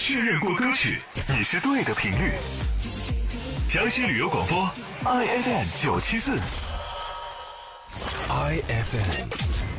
确认过歌曲，你是对的频率。江西旅游广播 IFM 974，IFM